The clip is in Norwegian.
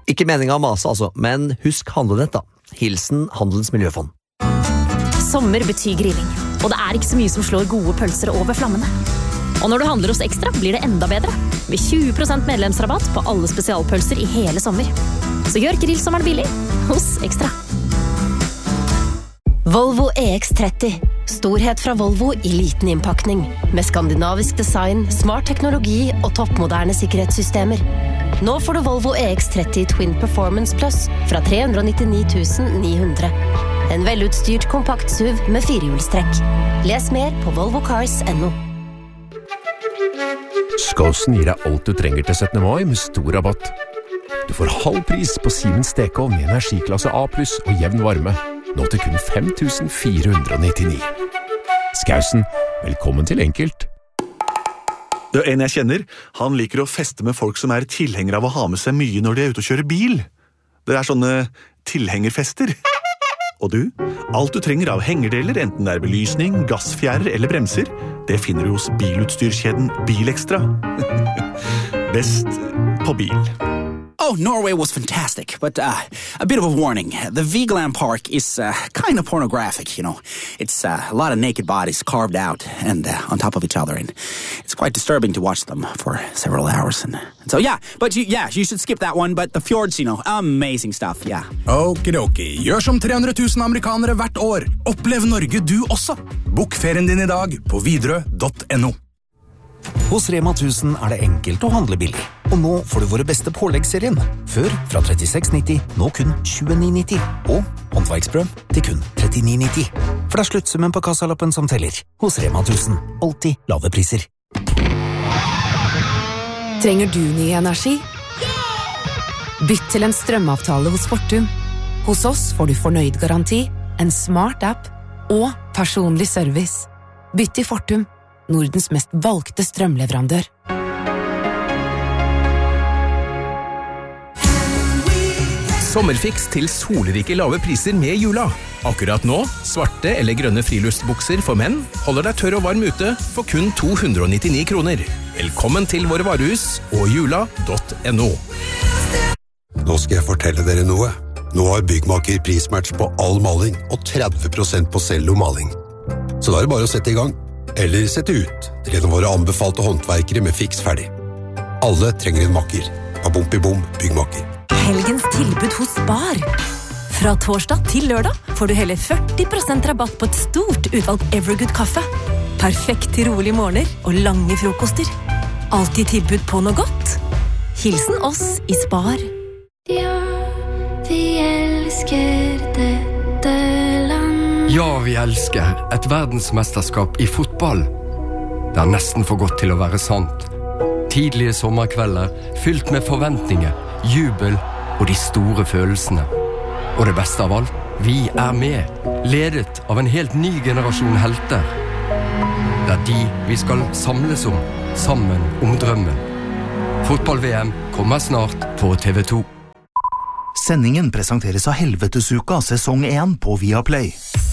Ikke meningen å mase altså, men husk handlenett da. Hilsen Handelens Miljøfond. Sommer betyr grilling, og det ikke så mye som slår gode pølser over flammene. Og når du handler hos Ekstra, blir det enda bedre. Med 20% medlemsrabatt på alle spesialpølser i hele sommer. Så gjør grillsommeren billig hos Ekstra. Volvo EX30. Storhet fra Volvo i liten innpakning. Med skandinavisk design, smart teknologi og toppmoderne sikkerhetssystemer. Nå får du Volvo EX30 Twin Performance Plus fra 399 900. En velutstyrt kompakt SUV med firehjulstrekk. Les mer på volvocars.no. Skåsen gir deg alt du trenger til 17. mai med stor rabatt. Du får halv pris på Siemens stekeovn med energiklasse A+, og jevn varme. Nå til kun 5 499. Skausen, velkommen til enkelt. Det en jeg kjenner, han liker å feste med folk som tilhengere av å ha med seg mye når de ute og kjører bil. Det sånne tilhengerfester. Og du, alt du trenger av hengerdeler, enten det belysning, gassfjærer eller bremser, det finner du hos bilutstyrkjeden Bilekstra. Best på bil. Oh, Norway was fantastic, but a bit of a warning. The Vigeland Park is kind of pornographic, you know. It's a lot of naked bodies carved out and on top of each other, and it's quite disturbing to watch them for several hours. And so, you should skip that one, but the fjords, you know, amazing stuff, yeah. Okidoki, gjør som 300 000 amerikanere hvert år. Opplev Norge du også. Bok ferien din I dag på Widerøe.no. Hos Rema 1000 det enkelt å handle billig. Og nå får du våre beste påleggsserien. Før fra 36,90, nå kun 29,90. Og håndverksbrød til kun 39,90. For det sluttsummen på kassalappen som teller. Hos Rema 1000. Alltid lave priser. Trenger du ny energi? Bytt til en strømavtale hos Fortum. Hos oss får du fornøyd garanti, en smart app og personlig service. Bytt til Fortum. Nordens mest valgte strømleverandør. Sommerfiks til solrike lave priser med Jula. Akkurat nå, svarte eller grønne friluftsbukser for menn holder deg tørr og varm ute for kun 299 kroner. Velkommen til våre varehus og jula.no. Nå skal jeg fortelle dere noe. Nå har Byggmaker prismatch på all maling og 30% på cellomaling. Så da det bare å sette I gang. Eller sette ut til en av våre anbefalte håndverkere med fiks ferdig. Alle trenger en makker. Babompi-bom, Byggmaker. Helgens tilbud hos Spar. Fra torsdag til lørdag får du hele 40% rabatt på et stort utvalg Evergood kaffe. Perfekt til rolige morgener og lange frokoster. Altid tilbud på noe godt. Hilsen oss I Spar. Ja, vi elsker dette land. Ja, vi elsker et verdensmesterskap I fotball. Det nesten for godt til å være sant. Tidlige sommerkvelder, fylt med forventninger, jubel og de store følelsene. Og det beste av alt, vi med, ledet av en helt ny generasjon helter. Det de vi skal samles om, sammen om drømmen. Fotball-VM kommer snart på TV 2. Sendingen presenteres av Helvetesuka sesong 1 på Viaplay.